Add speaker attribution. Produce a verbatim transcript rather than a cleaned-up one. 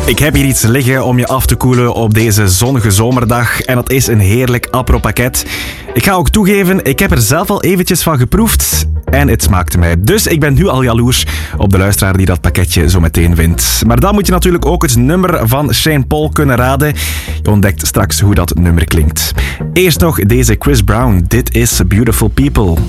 Speaker 1: Ik heb hier iets liggen om je af te koelen op deze zonnige zomerdag. En dat is een heerlijk Apro-pakket. Ik ga ook toegeven, ik heb er zelf al eventjes van geproefd. En het smaakte mij. Dus ik ben nu al jaloers op de luisteraar die dat pakketje zo meteen vindt. Maar dan moet je natuurlijk ook het nummer van Shane Paul kunnen raden. Je ontdekt straks hoe dat nummer klinkt. Eerst nog deze Chris Brown. Dit is Beautiful People.